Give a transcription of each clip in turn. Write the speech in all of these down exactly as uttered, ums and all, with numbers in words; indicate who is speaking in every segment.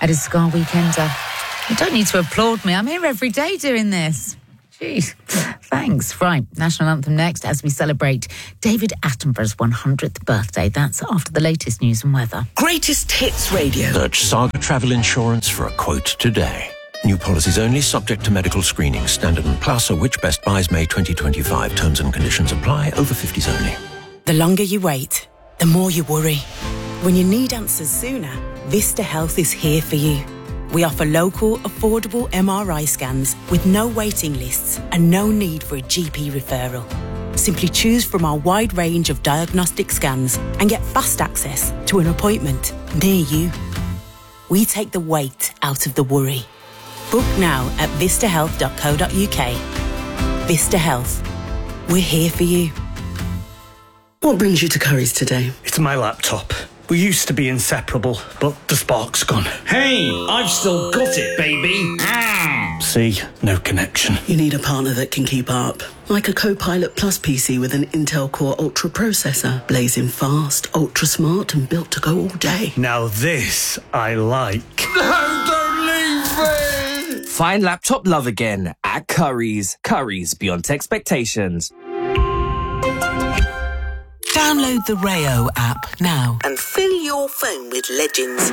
Speaker 1: at a Scar Weekender. You don't need to applaud me. I'm here every day doing this. Jeez. Thanks. Right, national anthem next as we celebrate David Attenborough's one hundredth birthday. That's after the latest news and weather.
Speaker 2: Greatest Hits Radio.
Speaker 3: Search Saga Travel Insurance for a quote today. New policies only, subject to medical screening. Standard and Plus, of which Best Buys May twenty twenty-five. Terms and conditions apply. Over fifties only.
Speaker 2: The longer you wait, the more you worry. When you need answers sooner, Vista Health is here for you. We offer local, affordable M R I scans with no waiting lists and no need for a G P referral. Simply choose from our wide range of diagnostic scans and get fast access to an appointment near you. We take the wait out of the worry. Book now at vista health dot co dot uk. Vista Health. We're here for you.
Speaker 4: What brings you to Curry's today?
Speaker 5: It's my laptop. We used to be inseparable, but the spark's gone.
Speaker 6: Hey, I've still got it, baby.
Speaker 5: See, no connection.
Speaker 4: You need a partner that can keep up. Like a Copilot Plus P C with an Intel Core Ultra processor. Blazing fast, ultra smart, and built to go all day.
Speaker 5: Now this I like.
Speaker 6: No, don't leave me!
Speaker 7: Find laptop love again at Curry's. Curry's, beyond expectations.
Speaker 2: Download the Rayo app now and fill your phone with legends.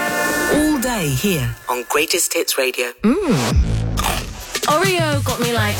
Speaker 2: All day here on Greatest Hits Radio.
Speaker 8: Mmm. Oreo got me like